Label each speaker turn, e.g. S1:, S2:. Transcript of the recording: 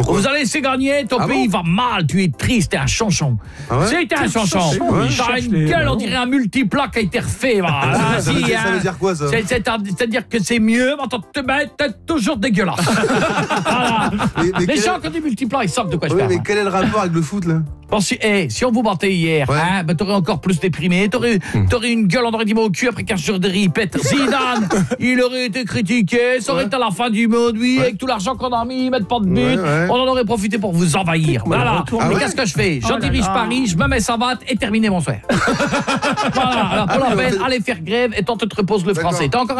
S1: Pourquoi ?
S2: On vous a laissé gagner, ton pays va mal, tu es triste, t'es un chanchon.
S1: Ah ouais ?
S2: C'est un chanchon. T'as une gueule, on dirait un multiplat qui a été refait. Voilà.
S1: Ça veut dire quoi, ça ?
S2: C'est-à-dire que c'est mieux, mais t'es toujours dégueulasse. Voilà. Les gens qui ont des multiplats, ils savent de quoi je parle.
S1: Mais quel est le rapport avec le foot, là ?
S2: Bon, si on vous battait hier, t'aurais encore plus déprimé, t'aurais une gueule, on aurait dit mot au cul après 15 jours de répète. Zidane, il aurait été critiqué, ça aurait été à la fin du monde, avec tout l'argent qu'on a mis, mettre pas de but, on en aurait profité pour vous envahir. Voilà. Mais qu'est-ce que je fais ? J'en dirige Paris, je me mets savate et terminer mon soir. Voilà. Alors pour la peine, allez faire grève et tente te repose le français. T'as encore un mot ?